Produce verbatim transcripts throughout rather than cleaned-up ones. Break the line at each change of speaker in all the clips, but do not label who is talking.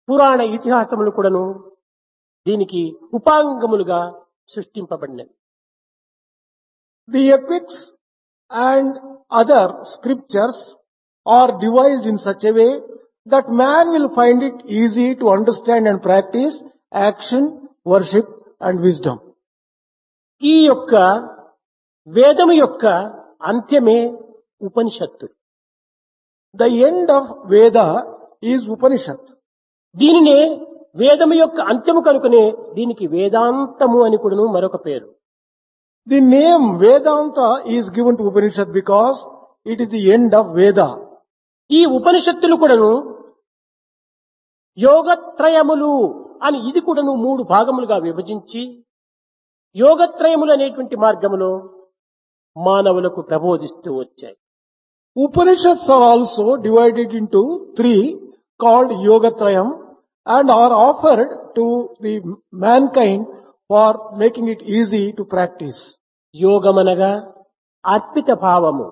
పురాణ ఇతిహాసములు కూడాను దీనికి ఉపాంగములుగా సృష్టింపబడినవి.
The epics and other scriptures are devised in such a way that man will find it easy to understand and practice action, worship and wisdom.
ఈ యొక్క వేదము యొక్క అంత్యమే ఉపనిషత్తు.
The end of Veda is Upanishad.
దీనినే వేదము యొక్క అంత్యము కనుకనే దీనికి వేదాంతము అని కూడాను మరొక పేరు.
The name Vedanta is given to Upanishad because it is the end of Veda.
ఈ ఉపనిషత్తులు కూడాను యోగత్రయములు అని ఇది కూడాను మూడు భాగములుగా విభజించి యోగత్రయములు అనేటువంటి మార్గములో మానవులకు ప్రబోధిస్తూ వచ్చాయి.
Upanishads are also divided into three called Yogatrayam and are offered to the mankind for making it easy to practice.
యోగమనగా Arpita భావము.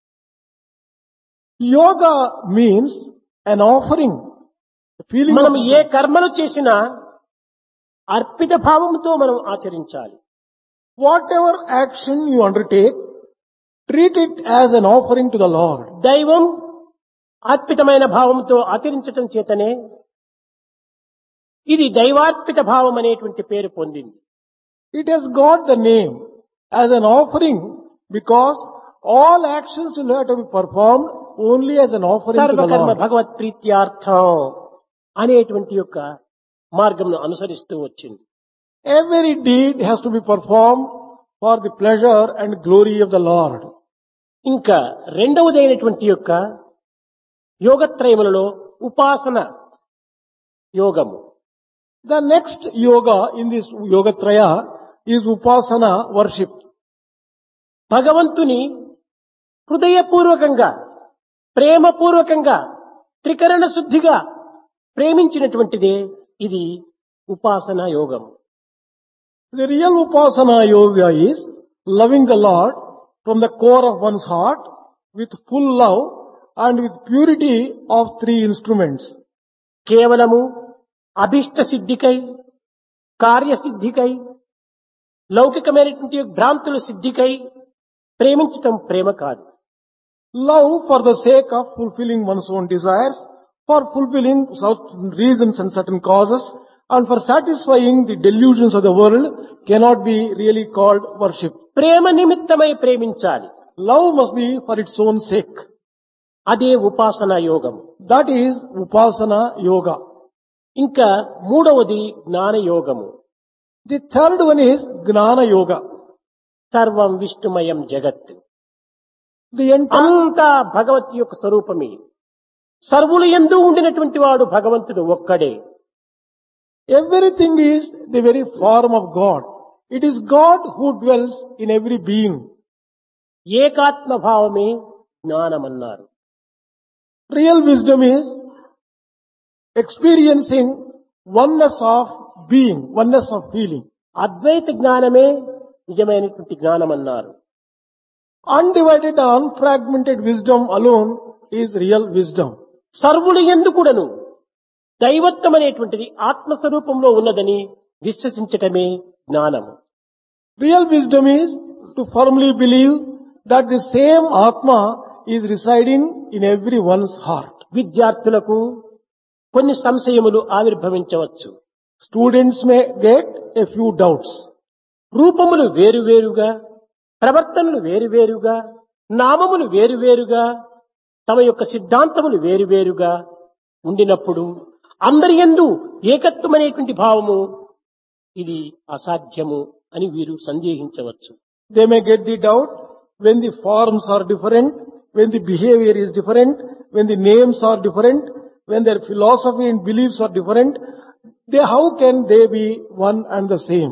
Yoga means an offering, a feeling
మనం
of,
ఏ కర్మలు చేసినా అర్పిత భావముతో మనం ఆచరించాలి.
whatever action you undertake, treat it as an offering to the Lord.
దైవం అర్పితమైన భావంతో ఆచరించటం చేతనే ఇది దైవార్పిత భావం అనేటువంటి పేరు పొందింది.
It has got the name as an offering because all actions will have to be performed only as an offering to the
సర్వకర్మ
Lord.
భగవత్ ప్రీత్యార్థం అనేటువంటి యొక్క మార్గంను అనుసరిస్తూ వచ్చింది.
Every deed has to be performed for the pleasure and glory of the Lord.
ఇంకా రెండవదైనటువంటి యొక్క యోగత్రయములలో ఉపాసన యోగము.
The next yoga in this Yogatraya is Upasana worship.
భగవంతుని హృదయపూర్వకంగా ప్రేమపూర్వకంగా త్రికరణ శుద్ధిగా ప్రేమించినటువంటిదే ఇది ఉపాసన యోగము.
The real Upasana yoga is loving the Lord from the core of one's heart with full love and with purity of three instruments.
కేవలము అభిష్ట సిద్ధికై కార్యసిద్ధికై లౌకికమైనటువంటి భ్రాంతుల సిద్ధికై ప్రేమించటం ప్రేమ కాదు.
Love for the sake of fulfilling one's own desires, for fulfilling certain reasons and certain causes, and for satisfying the delusions of the world cannot be really called worship.
ప్రేమ నిమిత్తమై ప్రేమించాలి.
Love must be for its own sake.
అదే ఉపాసన యోగం.
That is Upasana yoga.
ఇంకా మూడవది జ్ఞాన యోగము.
The third one is Gnana yoga.
సర్వం విష్ణుమయం జగత్.
The entire,
అంతా భగవత్ యొక్క స్వరూపమే. సర్వులు యందు ఉండినటువంటి వాడు భగవంతుడు ఒక్కడే.
everything is the very form of God. It is God who dwells in every being.
ఏకాత్మ భావమే జ్ఞానమన్నారు.
Real wisdom is experiencing oneness of being, oneness of feeling.
అద్వైత జ్ఞానమే నిజమైనటువంటి జ్ఞానమన్నారు.
Undivided and unfragmented wisdom alone is real wisdom.
సర్వులు యందు కూడాను దైవత్వం అనేటువంటిది ఆత్మస్వరూపంలో ఉన్నదని విశ్వసించటమే జ్ఞానము.
Real wisdom is to firmly believe that the same Atma is residing in everyone's heart.
విద్యార్థులకు కొన్ని సంశయములు ఆవిర్భవించవచ్చు.
Students may get a few doubts.
రూపములు వేరువేరుగా, ప్రవర్తనలు వేరువేరుగా, నామములు వేరువేరుగా, తమ యొక్క సిద్ధాంతములు వేరువేరుగా ఉండినప్పుడు అందరి యందు ఏకత్వమనేటువంటి భావము ఇది అసాధ్యము అని వీరు సందేహించవచ్చు.
They may get the doubt when the forms are different, when the behavior is different, when the names are different, when their philosophy and beliefs are different. They, how can they be one and the same?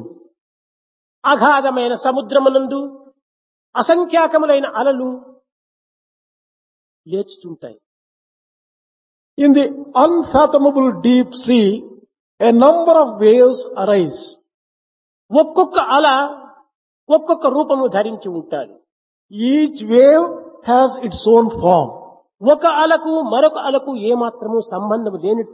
అగాధమైన సముద్రమునందు అసంఖ్యాకములైన అలలు లేచుతుంటాయి.
In the unfathomable deep sea, a number of waves arise.
ఒక్కొక్క అల ఒక్కొక్క రూపము ధరించి ఉంటాయి.
Each wave has its own form.
ఒక అలకు మరొక అలకు ఏమాత్రము సంబంధం లేనట్టు